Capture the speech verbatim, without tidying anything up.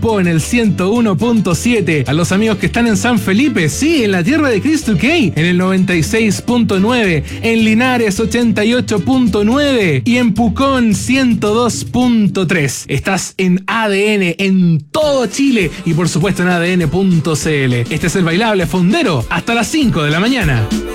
Copiapó en el ciento uno punto siete. A los amigos que están en San Felipe, sí, en la tierra de Cristo Key, en el noventa y seis punto nueve. En Linares ochenta y ocho punto nueve. Y en Pucón ciento dos punto tres. Estás en A D N en todo Chile y por supuesto en A D N punto C L. Este es el Bailable Fondero hasta las cinco de la mañana.